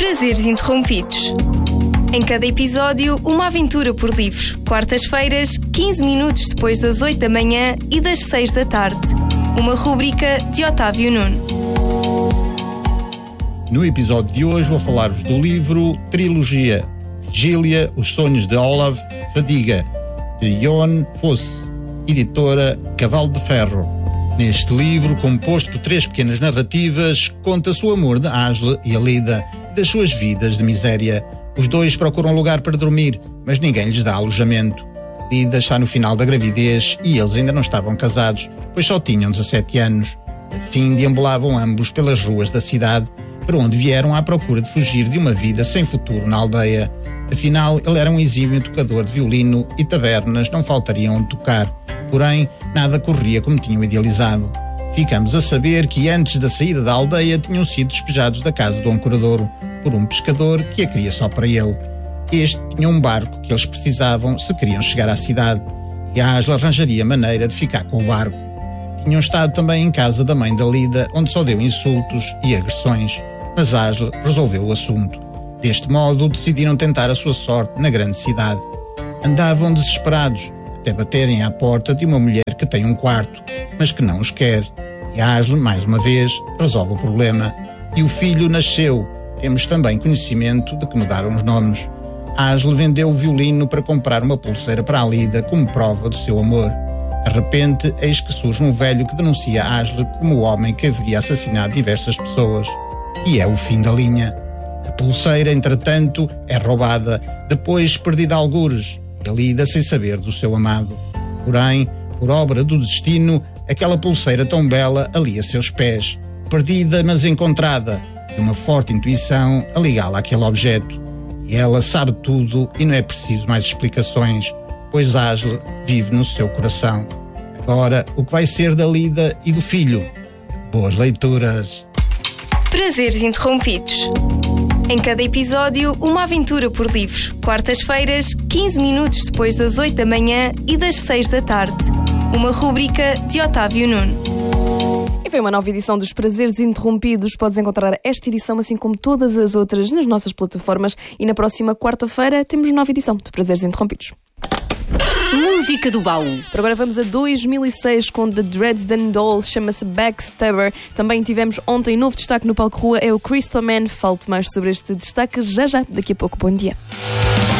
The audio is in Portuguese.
Prazeres Interrompidos. Em cada episódio, uma aventura por livro. Quartas-feiras, 15 minutos depois das 8 da manhã e das 6 da tarde. Uma rúbrica de Otávio Nuno. No episódio de hoje vou falar-vos do livro Trilogia Vigília, Os Sonhos de Olav, Fadiga, de Jon Fosse, editora Cavalo de Ferro. Neste livro, composto por 3 pequenas narrativas, conta-se o amor de Asle e Alida e das suas vidas de miséria. Os dois procuram lugar para dormir, mas ninguém lhes dá alojamento. Alida está no final da gravidez e eles ainda não estavam casados, pois só tinham 17 anos. Assim deambulavam ambos pelas ruas da cidade, para onde vieram à procura de fugir de uma vida sem futuro na aldeia. Afinal, ele era um exímio tocador de violino e tabernas não faltariam onde tocar. Porém, nada corria como tinham idealizado. Ficamos a saber que antes da saída da aldeia tinham sido despejados da casa do ancoradouro por um pescador que a queria só para ele. Este tinha um barco que eles precisavam se queriam chegar à cidade, e a Asle arranjaria maneira de ficar com o barco. Tinham estado também em casa da mãe da Lida, onde só deu insultos e agressões, mas Asle resolveu o assunto. Deste modo, decidiram tentar a sua sorte na grande cidade. Andavam desesperados, até baterem à porta de uma mulher que tem um quarto, mas que não os quer. E Asle, mais uma vez, resolve o problema. E o filho nasceu. Temos também conhecimento de que mudaram os nomes. Asle vendeu o violino para comprar uma pulseira para a Lida como prova do seu amor. De repente, eis que surge um velho que denuncia Asle como o homem que haveria assassinado diversas pessoas. E é o fim da linha. A pulseira, entretanto, é roubada, depois perdida a algures, e a Lida sem saber do seu amado. Porém, por obra do destino, aquela pulseira tão bela ali a seus pés, perdida mas encontrada, e uma forte intuição a ligá-la àquele objeto. E ela sabe tudo e não é preciso mais explicações, pois Asle vive no seu coração. Agora, o que vai ser da Lida e do filho? Boas leituras! Prazeres Interrompidos. Em cada episódio, uma aventura por livro. Quartas-feiras, 15 minutos depois das 8 da manhã e das 6 da tarde. Uma rúbrica de Otávio Nuno. E foi uma nova edição dos Prazeres Interrompidos. Podes encontrar esta edição, assim como todas as outras, nas nossas plataformas. E na próxima quarta-feira temos nova edição de Prazeres Interrompidos. Música do baú. Por agora vamos a 2006 com The Dresden Dolls, chama-se Backstabber. Também tivemos ontem novo destaque no palco rua, é o Crystal Man. Falo-te mais sobre este destaque já, daqui a pouco. Bom dia.